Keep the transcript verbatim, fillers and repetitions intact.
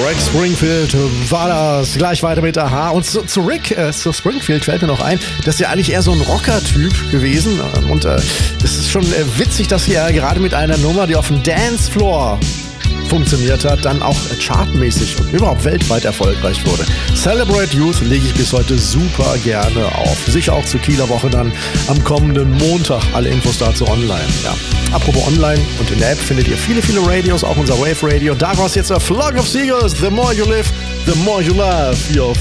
Rick Springfield war das. Gleich weiter mit Aha. Und zu, zu Rick, äh, zu Springfield fällt mir noch ein, das ist ja eigentlich eher so ein Rocker-Typ gewesen. Und äh, das ist schon äh, witzig, dass er gerade mit einer Nummer, die auf dem Dancefloor funktioniert hat, dann auch chartmäßig und überhaupt weltweit erfolgreich wurde. Celebrate Youth lege ich bis heute super gerne auf. Sicher auch zur Kieler Woche dann am kommenden Montag. Alle Infos dazu online. Ja. Apropos online und in der App findet ihr viele, viele Radios, auch unser Wave Radio. Daraus jetzt a Flock of Seagulls. The more you live, the more you love. Your